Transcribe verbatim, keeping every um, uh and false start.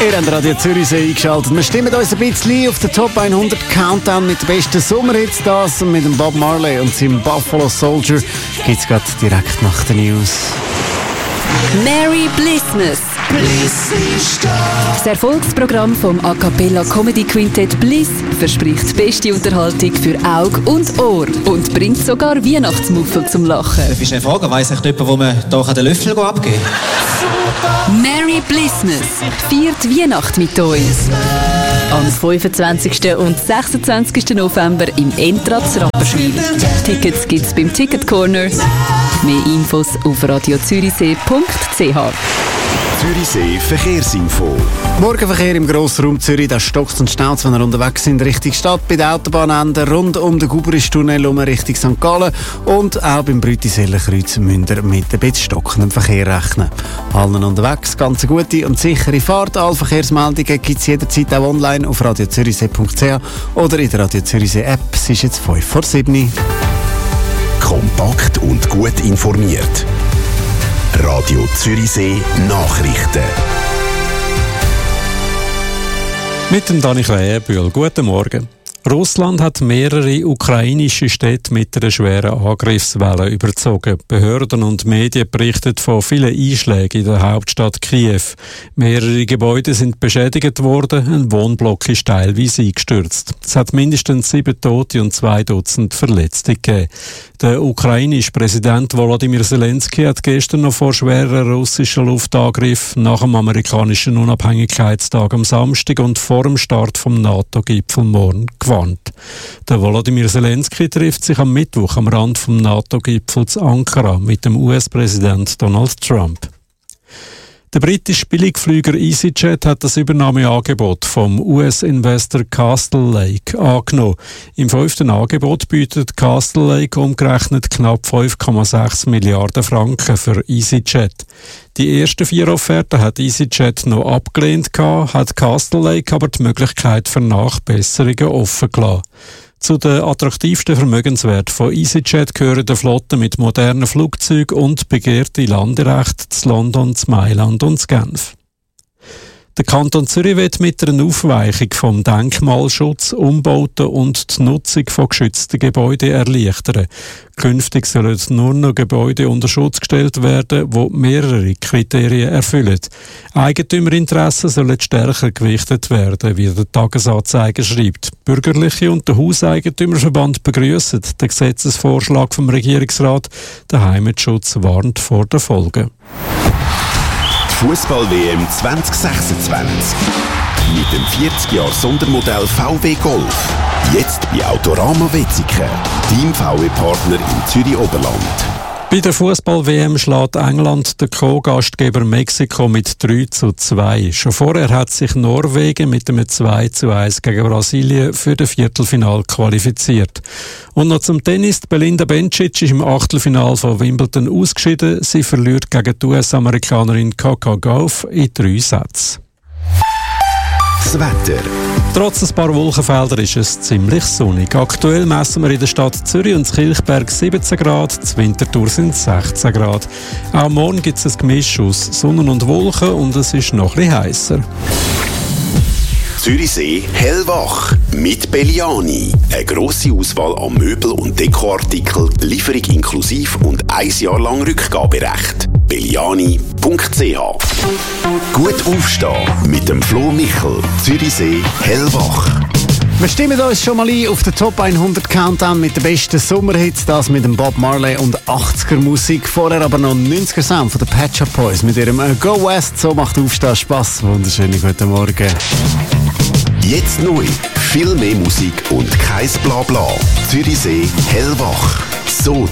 Ihr habt Radio Zürichsee eingeschaltet. Wir stimmen uns ein bisschen auf den Top hundert Countdown mit den besten Sommerhits. Das mit dem Bob Marley und seinem Buffalo Soldier gibt es gerade direkt nach den News. Merry Blissmas. Das Erfolgsprogramm vom A Cappella Comedy Quintett Bliss verspricht beste Unterhaltung für Auge und Ohr und bringt sogar Weihnachtsmuffel zum Lachen. Darf ich schnell fragen, weiss echt jemand, wo man hier den Löffel abgeben kann? Merry Blissmas feiert Weihnacht mit uns. Am fünfundzwanzigsten und sechsundzwanzigsten November im Entratz Rapperswil. Tickets gibt's beim Ticket Corner. Mehr Infos auf radiozürichsee punkt c h. Zürichsee Verkehrsinfo. Morgenverkehr im Grossraum Zürich, da stockt und staut, wenn wir unterwegs sind Richtung Stadt, bei den Autobahnenden rund um den Guberisch-Tunnel um Richtung Sankt Gallen und auch beim Brütisellenkreuz müsst ihr mit ein bisschen stockendem Verkehr rechnen. Allen unterwegs, ganz eine gute und sichere Fahrt. Alle Verkehrsmeldungen gibt es jederzeit auch online auf radiozürichsee punkt c h oder in der Radio Zürichsee App. Es ist jetzt fünf vor sieben. Kompakt und gut informiert. Radio Zürichsee Nachrichten. Mit dem Dani Krähenbühl. Guten Morgen. Russland hat mehrere ukrainische Städte mit einer schweren Angriffswelle überzogen. Behörden und Medien berichten von vielen Einschlägen in der Hauptstadt Kiew. Mehrere Gebäude sind beschädigt worden, ein Wohnblock ist teilweise eingestürzt. Es hat mindestens sieben Tote und zwei Dutzend Verletzte gegeben. Der ukrainische Präsident Volodymyr Zelensky hat gestern noch vor schweren russischen Luftangriffen nach dem amerikanischen Unabhängigkeitstag am Samstag und vor dem Start vom NATO-Gipfel morgen gewarnt. Der Volodymyr Zelensky trifft sich am Mittwoch am Rand vom NATO-Gipfel zu Ankara mit dem U S-Präsident Donald Trump. Der britische Billigflüger EasyJet hat das Übernahmeangebot vom U S-Investor Castle Lake angenommen. Im fünften Angebot bietet Castle Lake umgerechnet knapp fünf Komma sechs Milliarden Franken für EasyJet. Die ersten vier Offerten hat EasyJet noch abgelehnt, hat Castle Lake aber die Möglichkeit für Nachbesserungen offen gelassen. Zu den attraktivsten Vermögenswerten von EasyJet gehören die Flotte mit modernen Flugzeugen und begehrte Landerechte zu London, zu Mailand und zu Genf. Der Kanton Zürich wird mit einer Aufweichung vom Denkmalschutz, Umbauten und die Nutzung von geschützten Gebäuden erleichtern. Künftig sollen nur noch Gebäude unter Schutz gestellt werden, die mehrere Kriterien erfüllen. Eigentümerinteressen sollen stärker gewichtet werden, wie der Tagesanzeiger schreibt. Bürgerliche und der Hauseigentümerverband begrüssen den Gesetzesvorschlag vom Regierungsrat. Der Heimatschutz warnt vor den Folgen. Fußball-W M zwanzig sechsundzwanzig. Mit dem vierzig Jahre Sondermodell V W Golf. Jetzt bei Autorama Wetzikon. Team V W-Partner im Zürich-Oberland. Bei der Fußball-W M schlägt England den Co-Gastgeber Mexiko mit drei zu zwei. Schon vorher hat sich Norwegen mit einem zwei zu eins gegen Brasilien für das Viertelfinal qualifiziert. Und noch zum Tennis. Belinda Bencic ist im Achtelfinal von Wimbledon ausgeschieden. Sie verliert gegen die U S-Amerikanerin Coco Gauff in drei Sätzen. Das Wetter. Trotz ein paar Wolkenfelder ist es ziemlich sonnig. Aktuell messen wir in der Stadt Zürich und Kilchberg siebzehn Grad, zu Winterthur sind es sechzehn Grad. Auch morgen gibt es ein Gemisch aus Sonne und Wolken und es ist noch ein bisschen heißer. Zürichsee hellwach mit Belliani. Eine grosse Auswahl an Möbel- und Dekoartikeln, Lieferung inklusiv und ein Jahr lang Rückgaberecht. belliani punkt c h. Gut aufstehen mit dem Flo Michel. Zürichsee hellwach. Wir stimmen uns schon mal ein auf den Top hundert Countdown mit den besten Sommerhits. Das mit dem Bob Marley und achtziger Musik. Vorher aber noch neunziger Sound von den Pet Shop Boys mit ihrem Go West. So macht Aufstehen Spass. Wunderschönen guten Morgen. Jetzt neu. Viel mehr Musik und kein Blabla. Zürichsee hellwach. So